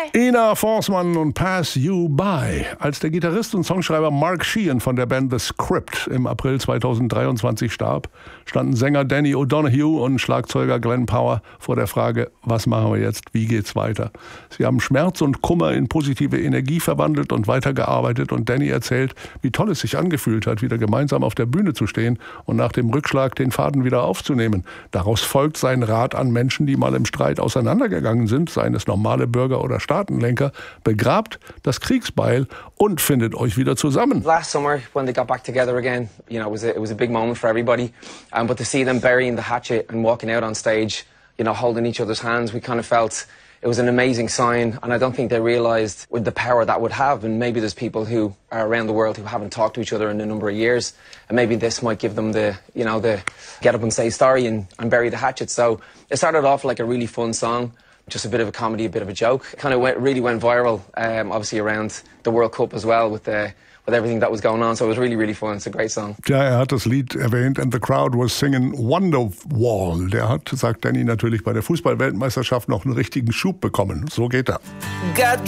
Ina Forsman und Pass You By. Als der Gitarrist und Songschreiber Mark Sheehan von der Band The Script im April 2023 starb, standen Sänger Danny O'Donoghue und Schlagzeuger Glenn Power vor der Frage, was machen wir jetzt, wie geht's weiter? Sie haben Schmerz und Kummer in positive Energie verwandelt und weitergearbeitet, und Danny erzählt, wie toll es sich angefühlt hat, wieder gemeinsam auf der Bühne zu stehen und nach dem Rückschlag den Faden wieder aufzunehmen. Daraus folgt sein Rat an Menschen, die mal im Streit auseinandergegangen sind, seien es normale Bürger oder Staatenlenker: begrabt das Kriegsbeil und findet euch wieder zusammen. Last summer, when they got back together again, you know, it was a big moment for everybody. But to see them burying the hatchet and walking out on stage, you know, holding each other's hands, we kind of felt it was an amazing sign. And I don't think they realized with the power that would have. And maybe there's people who are around the world who haven't talked to each other in a number of years, and maybe this might give them the get up and say sorry and bury the hatchet. So it started off like a really fun song. Just a bit of a comedy, a bit of a joke. Kind of really went viral, obviously around the World Cup as well with everything that was going on. So it was really, really fun. It's a great song. Ja, hat das Lied erwähnt, and the crowd was singing Wonderwall. Der hat, sagt Danny, natürlich bei der Fußball-Weltmeisterschaft noch einen richtigen Schub bekommen. So geht er. Got